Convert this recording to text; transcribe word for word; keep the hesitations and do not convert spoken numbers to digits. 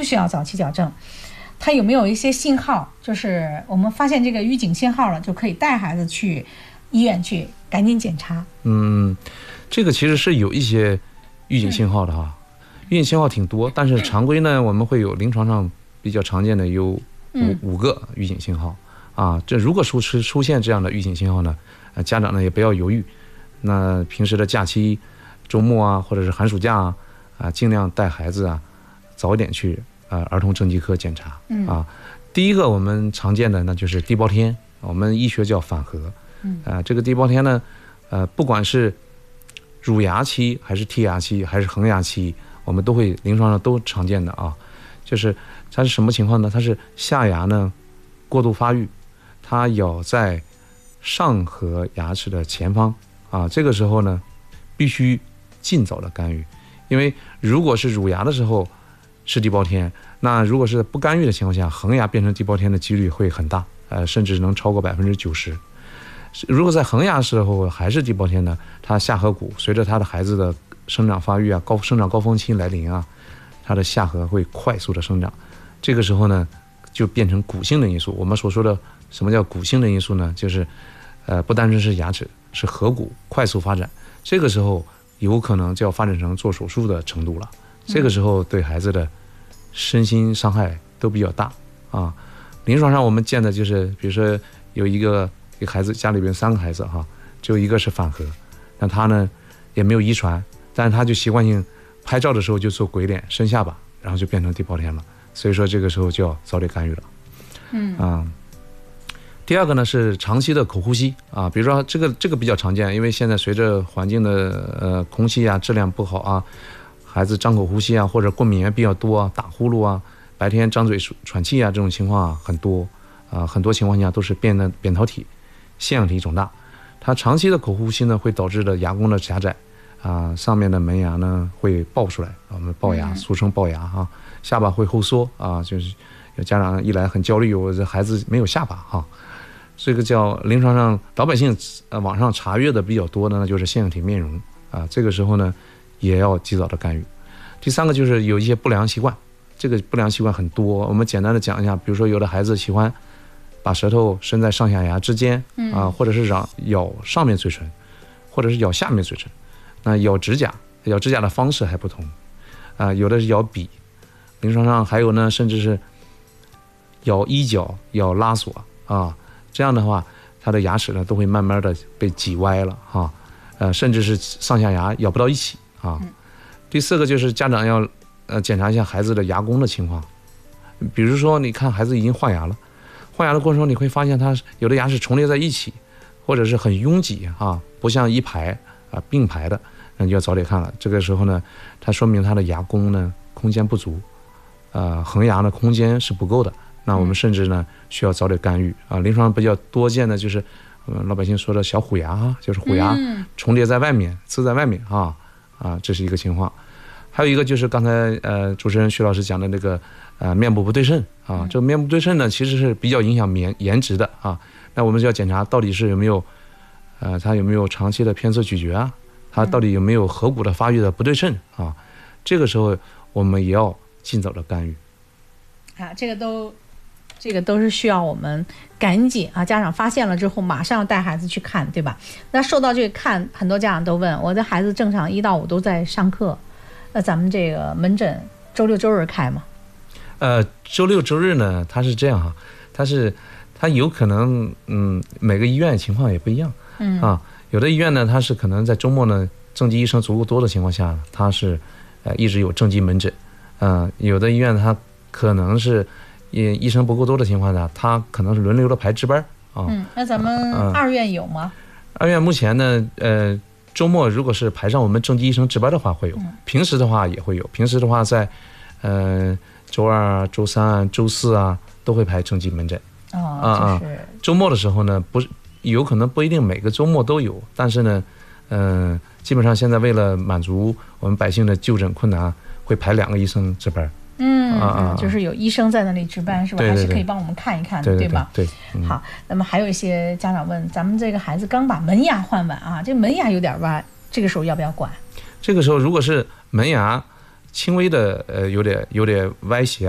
不需要早期矫正？它有没有一些信号，就是我们发现这个预警信号了，就可以带孩子去医院去赶紧检查？ 嗯，这个其实是有一些预警信号的哈，嗯、预警信号挺多，但是常规呢，我们会有临床上比较常见的有五、嗯、五个预警信号啊。这如果出出现这样的预警信号呢，呃，家长呢也不要犹豫，那平时的假期、周末啊，或者是寒暑假啊，啊，尽量带孩子啊早点去。呃，儿童正畸科检查、嗯、啊，第一个我们常见的那就是地包天，我们医学叫反颌，嗯，啊，这个地包天呢，呃，不管是乳牙期还是剔牙期还是恒牙期，我们都会临床上都常见的啊，就是它是什么情况呢？它是下牙呢过度发育，它咬在上颌牙齿的前方啊，这个时候呢必须尽早的干预，因为如果是乳牙的时候是地包天，那如果是不干预的情况下，恒牙变成地包天的几率会很大，呃，甚至能超过百分之九十。如果在恒牙时候还是地包天呢，它下颌骨随着他的孩子的生长发育啊，高生长高峰期来临啊，他的下颌会快速的生长，这个时候呢，就变成骨性的因素。我们所说的什么叫骨性的因素呢？就是，呃，不单纯是牙齿，是颌骨快速发展，这个时候有可能就要发展成做手术的程度了。这个时候对孩子的身心伤害都比较大啊。临床上我们见的就是，比如说有一个一个孩子，家里边三个孩子哈，只有一个是反颌，那他呢也没有遗传，但是他就习惯性拍照的时候就做鬼脸、伸下巴，然后就变成地包天了。所以说这个时候就要早点干预了。嗯啊。第二个呢是长期的口呼吸啊，比如说这个这个比较常见，因为现在随着环境的呃空气啊质量不好啊。孩子张口呼吸啊，或者过敏源比较多啊，打呼噜啊，白天张嘴喘气啊，这种情况啊很多啊，很多情况下都是扁的扁桃体、腺样体肿大。它长期的口呼吸呢，会导致的牙弓的狭窄啊，上面的门牙呢会爆出来，我们龅牙，俗称龅牙啊，下巴会后缩啊，就是有家长一来很焦虑，我这孩子没有下巴哈、啊，这个叫临床上老百姓呃网上查阅的比较多的呢，就是腺样体面容啊，这个时候呢。也要及早的干预。第三个就是有一些不良习惯，这个不良习惯很多，我们简单的讲一下，比如说有的孩子喜欢把舌头伸在上下牙之间、嗯、啊，或者是咬咬上面嘴唇，或者是咬下面嘴唇，那咬指甲，咬指甲的方式还不同啊，有的是咬笔，临床上还有呢，甚至是咬衣角、咬拉锁啊，这样的话，他的牙齿呢都会慢慢的被挤歪了哈、啊，呃，甚至是上下牙咬不到一起。啊，第四个就是家长要呃检查一下孩子的牙弓的情况，比如说你看孩子已经换牙了，换牙的过程中你会发现他有的牙齿重叠在一起，或者是很拥挤啊，不像一排啊并排的，那你就要早点看了。这个时候呢，它说明他的牙弓呢空间不足，呃恒牙的空间是不够的，那我们甚至呢需要早点干预啊。临床上比较多见的就是，呃老百姓说的小虎牙啊，就是虎牙重叠在外面，呲在外面啊。啊，这是一个情况，还有一个就是刚才呃主持人徐老师讲的那个呃面部不对称啊，这个面部不对称呢其实是比较影响颜颜值的啊，那我们就要检查到底是有没有呃它有没有长期的偏侧咀嚼啊，它到底有没有颌骨的发育的不对称啊，这个时候我们也要尽早的干预。 啊，这个都这个都是需要我们赶紧啊，家长发现了之后马上带孩子去看，对吧？那说到这个看，很多家长都问我的孩子正常一到五都在上课，那咱们这个门诊周六周日开吗？ 呃，周六周日呢，它是这样哈，它是它有可能嗯每个医院情况也不一样，嗯啊，有的医院呢它是可能在周末呢正畸医生足够多的情况下，它是呃一直有正畸门诊，嗯、呃，有的医院它可能是。也医生不够多的情况下，他可能是轮流的排值班啊。 嗯，那咱们二院有吗？ 嗯、二院目前呢，呃，周末如果是排上我们正畸医生值班的话会有，嗯、平时的话也会有。平时的话在，呃，周二、周三、周四啊都会排正畸门诊。 哦，啊、就是周末的时候呢，不是有可能不一定每个周末都有，但是呢，嗯、呃，基本上现在为了满足我们百姓的就诊困难，会排两个医生值班。 嗯啊，就是有医生在那里值班是吧？ 对对对， 还是可以帮我们看一看的， 对, 对, 对吧？ 对, 对、 嗯。好，那么还有一些家长问，咱们这个孩子刚把门牙换完啊，这门牙有点歪，这个时候要不要管？ 这个时候如果是门牙轻微的呃有点有点歪斜